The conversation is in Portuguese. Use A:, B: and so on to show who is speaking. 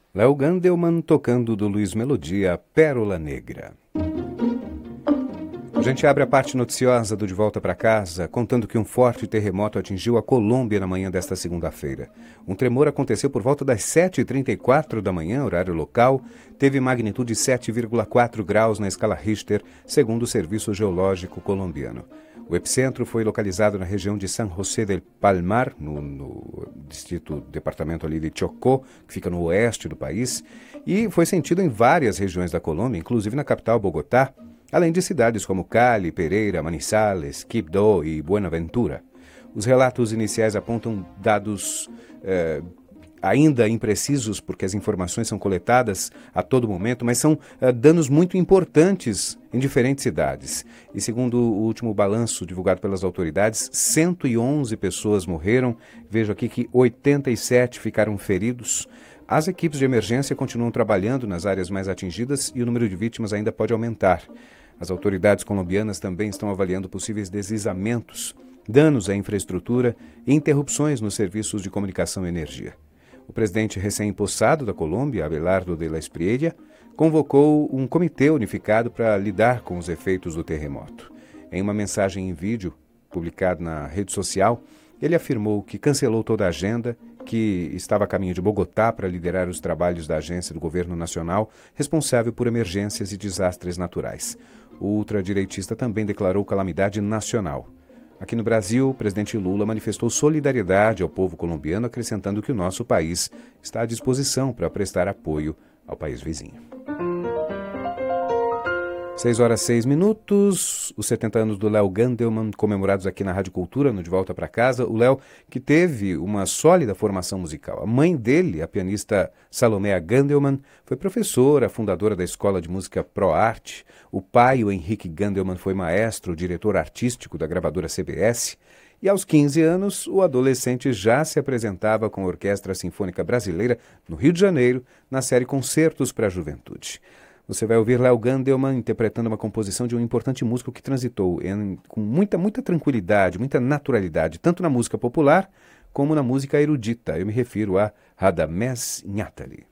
A: Léo Gandelman tocando do Luiz Melodia, Pérola Negra. A gente abre a parte noticiosa do De Volta para Casa, contando que um forte terremoto atingiu a Colômbia na manhã desta segunda-feira. Um tremor aconteceu por volta das 7h34 da manhã, horário local, teve magnitude 7,4 graus na escala Richter, segundo o Serviço Geológico colombiano. O epicentro foi localizado na região de San José del Palmar, no departamento ali de Chocó, que fica no oeste do país, e foi sentido em várias regiões da Colômbia, inclusive na capital Bogotá, além de cidades como Cali, Pereira, Manizales, Quibdó e Buenaventura. Os relatos iniciais apontam dados ainda imprecisos, porque as informações são coletadas a todo momento, mas são danos muito importantes em diferentes cidades. E segundo o último balanço divulgado pelas autoridades, 111 pessoas morreram. Vejo aqui que 87 ficaram feridos. As equipes de emergência continuam trabalhando nas áreas mais atingidas e o número de vítimas ainda pode aumentar. As autoridades colombianas também estão avaliando possíveis deslizamentos, danos à infraestrutura e interrupções nos serviços de comunicação e energia. O presidente recém-impossado da Colômbia, Abelardo de la Espriella, convocou um comitê unificado para lidar com os efeitos do terremoto. Em uma mensagem em vídeo publicada na rede social, ele afirmou que cancelou toda a agenda, que estava a caminho de Bogotá para liderar os trabalhos da agência do governo nacional responsável por emergências e desastres naturais. O ultradireitista também declarou calamidade nacional. Aqui no Brasil, o presidente Lula manifestou solidariedade ao povo colombiano, acrescentando que o nosso país está à disposição para prestar apoio ao país vizinho. 6h06, os 70 anos do Léo Gandelman, comemorados aqui na Rádio Cultura, no De Volta para Casa. O Léo, que teve uma sólida formação musical. A mãe dele, a pianista Salomé Gandelman, foi professora, fundadora da Escola de Música ProArte. O pai, o Henrique Gandelman, foi maestro, diretor artístico da gravadora CBS. E aos 15 anos, o adolescente já se apresentava com a Orquestra Sinfônica Brasileira no Rio de Janeiro, na série Concertos para a Juventude. Você vai ouvir Léo Gandelman interpretando uma composição de um importante músico que transitou com muita tranquilidade, muita naturalidade, tanto na música popular como na música erudita. Eu me refiro a Radamés Nhatali.